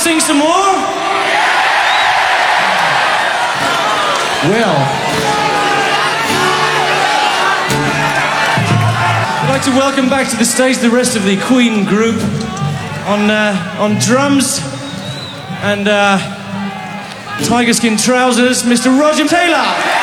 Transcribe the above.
sing some more? Well, I'd like to welcome back to the stage the rest of the Queen group on drums and tiger skin trousers, Mr. Roger Taylor.